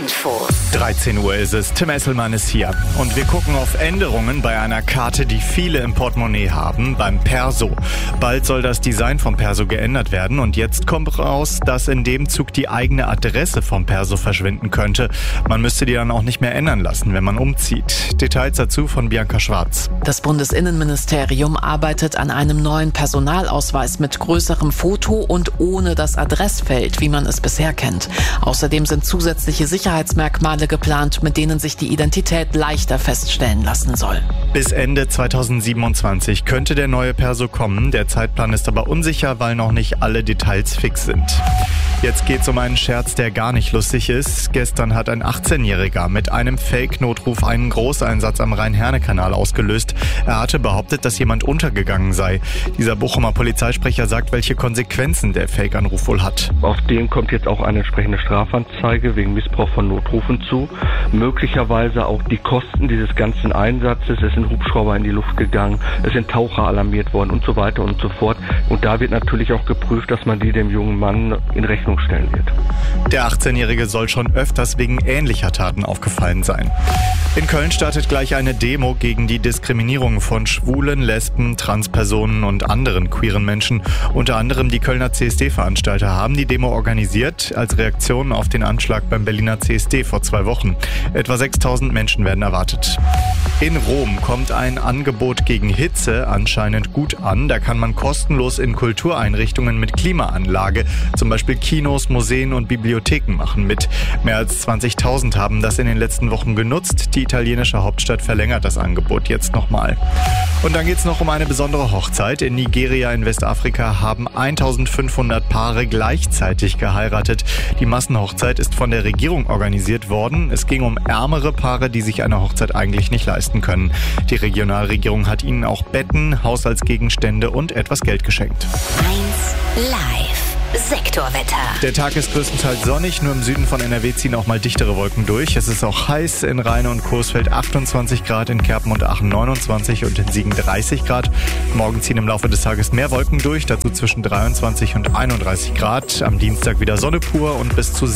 Infos. 13 Uhr ist es. Tim Esselmann ist hier. Und wir gucken auf Änderungen bei einer Karte, die viele im Portemonnaie haben, beim Perso. Bald soll das Design vom Perso geändert werden und jetzt kommt raus, dass in dem Zug die eigene Adresse vom Perso verschwinden könnte. Man müsste die dann auch nicht mehr ändern lassen, wenn man umzieht. Details dazu von Bianca Schwarz. Das Bundesinnenministerium arbeitet an einem neuen Personalausweis mit größerem Foto und ohne das Adressfeld, wie man es bisher kennt. Außerdem sind zusätzliche Sicherheitsmerkmale geplant, mit denen sich die Identität leichter feststellen lassen soll. Bis Ende 2027 könnte der neue Perso kommen. Der Zeitplan ist aber unsicher, weil noch nicht alle Details fix sind. Jetzt geht's um einen Scherz, der gar nicht lustig ist. Gestern hat ein 18-Jähriger mit einem Fake-Notruf einen Großeinsatz am Rhein-Herne-Kanal ausgelöst. Er hatte behauptet, dass jemand untergegangen sei. Dieser Bochumer Polizeisprecher sagt, welche Konsequenzen der Fake-Anruf wohl hat. Auf den kommt jetzt auch eine entsprechende Strafanzeige wegen Missbrauch von Notrufen zu. Möglicherweise auch die Kosten dieses ganzen Einsatzes. Es sind Hubschrauber in die Luft gegangen, es sind Taucher alarmiert worden und so weiter und so fort. Und da wird natürlich auch geprüft, dass man die dem jungen Mann in Rechnung stellen wird. Der 18-Jährige soll schon öfters wegen ähnlicher Taten aufgefallen sein. In Köln startet gleich eine Demo gegen die Diskriminierung von Schwulen, Lesben, Transpersonen und anderen queeren Menschen. Unter anderem die Kölner CSD-Veranstalter haben die Demo organisiert als Reaktion auf den Anschlag beim Berliner CSD vor 2 Wochen. Etwa 6.000 Menschen werden erwartet. In Rom kommt ein Angebot gegen Hitze anscheinend gut an. Da kann man kostenlos in Kultureinrichtungen mit Klimaanlage, zum Beispiel Kinos, Museen und Bibliotheken machen mit. Mehr als 20.000 haben das in den letzten Wochen genutzt. Die italienische Hauptstadt verlängert das Angebot jetzt nochmal. Und dann geht's noch um eine besondere Hochzeit. In Nigeria in Westafrika haben 1.500 Paare gleichzeitig geheiratet. Die Massenhochzeit ist von der Regierung organisiert worden. Es ging um ärmere Paare, die sich eine Hochzeit eigentlich nicht leisten können. Die Regionalregierung hat ihnen auch Betten, Haushaltsgegenstände und etwas Geld geschenkt. 1 Live. Sektorwetter. Der Tag ist größtenteils sonnig, nur im Süden von NRW ziehen auch mal dichtere Wolken durch. Es ist auch heiß, in Rheine und Coesfeld 28 Grad, in Kerpen und Aachen 29 und in Siegen 30 Grad. Morgen ziehen im Laufe des Tages mehr Wolken durch, dazu zwischen 23 und 31 Grad. Am Dienstag wieder Sonne pur und bis zu